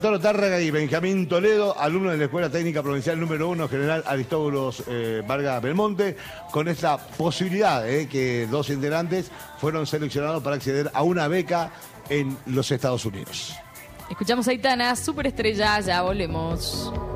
Toro Tárraga y Benjamín Toledo, alumnos de la Escuela Técnica Provincial número 1, General Aristóbulos Vargas Belmonte, con esta posibilidad que dos integrantes fueron seleccionados para acceder a una beca en los Estados Unidos. Escuchamos a Aitana, Superestrella, ya volvemos.